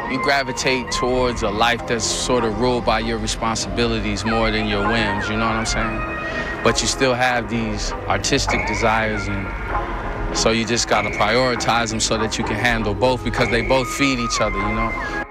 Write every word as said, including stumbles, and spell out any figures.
you gravitate towards a life that's sort of ruled by your responsibilities more than your whims, you know what I'm saying? But you still have these artistic desires, and so you just gotta prioritize them so that you can handle both, because they both feed each other, you know?